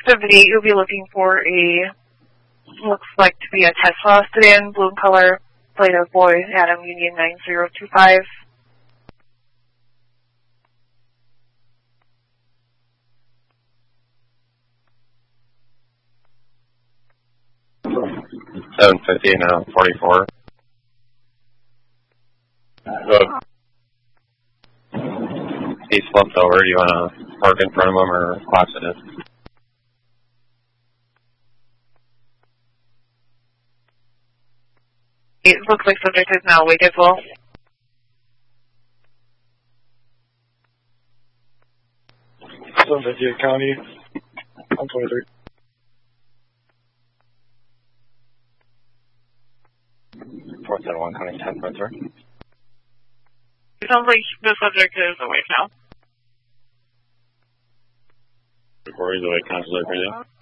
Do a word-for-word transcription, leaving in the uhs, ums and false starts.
Exhibit eight, you'll be looking for a, looks like to be a Tesla sedan, blue in color, plate of boy, Adam Union nine zero two five. seven fifty now, forty-four. So, he's flipped over. Do you want to park in front of him or collapse it in? It looks like subject is now awake as well. Sunset County, one twenty-three. four seven one coming ten foot through. It sounds like the subject is awake now. Before he's awake, can I select right now?